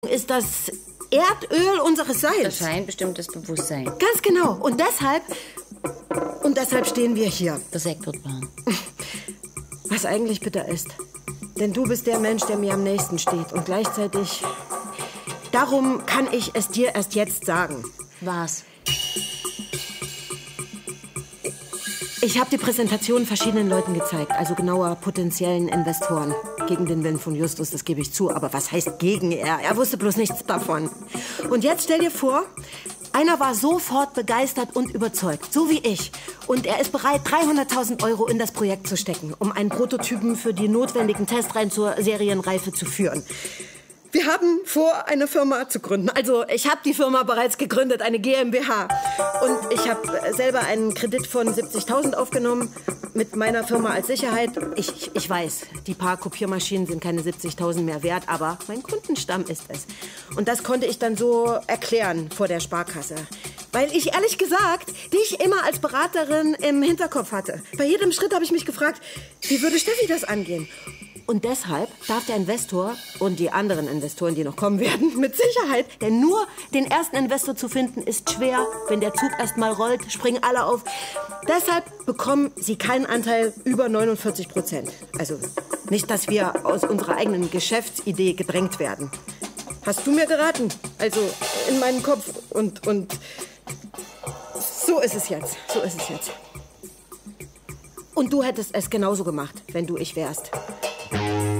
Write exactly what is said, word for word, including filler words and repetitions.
ist das Erdöl unseres Seins. Das scheint bestimmtes Bewusstsein. Ganz genau. Und deshalb, und deshalb stehen wir hier. Der Sekt wird warm. Was eigentlich bitter ist. Denn du bist der Mensch, der mir am nächsten steht. Und gleichzeitig, darum kann ich es dir erst jetzt sagen. Was? Ich habe die Präsentation verschiedenen Leuten gezeigt, also genauer potenziellen Investoren. Gegen den Willen von Justus, das gebe ich zu. Aber was heißt gegen er? Er wusste bloß nichts davon. Und jetzt stell dir vor, einer war sofort begeistert und überzeugt, so wie ich. Und er ist bereit, dreihunderttausend Euro in das Projekt zu stecken, um einen Prototypen für die notwendigen Testreihen zur Serienreife zu führen. Wir haben vor, eine Firma zu gründen. Also ich habe die Firma bereits gegründet, eine GmbH. Und ich habe selber einen Kredit von siebzigtausend aufgenommen mit meiner Firma als Sicherheit. Ich, ich weiß, die paar Kopiermaschinen sind keine siebzigtausend mehr wert, aber mein Kundenstamm ist es. Und das konnte ich dann so erklären vor der Sparkasse. Weil ich ehrlich gesagt dich immer als Beraterin im Hinterkopf hatte. Bei jedem Schritt habe ich mich gefragt, wie würde Steffi das angehen? Und deshalb darf der Investor und die anderen Investoren, die noch kommen werden, mit Sicherheit, denn nur den ersten Investor zu finden, ist schwer. Wenn der Zug erst mal rollt, springen alle auf. Deshalb bekommen sie keinen Anteil über neunundvierzig Prozent. Also nicht, dass wir aus unserer eigenen Geschäftsidee gedrängt werden. Hast du mir geraten? Also in meinem Kopf. Und, und so ist es jetzt. So ist es jetzt. Und du hättest es genauso gemacht, wenn du ich wärst.